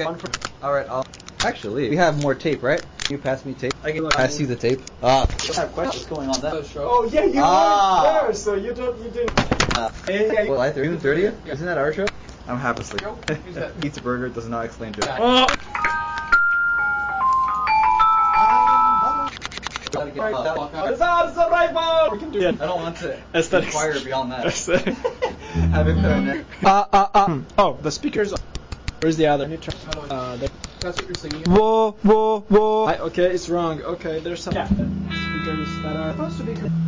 Alright, actually, we have more tape, right? Can you pass me tape? I can pass you the tape. I have questions going on that. Oh yeah, you weren't there, so you didn't. July 30th? Isn't that our show? I'm half asleep. Eats a burger, does not explain joke. We can do it. I don't want to Aesthetics. inquire beyond that. Oh, the speakers. Where's the other? That's what you're singing. Whoa. Okay, it's wrong. Okay, there's some speakers that are supposed to be.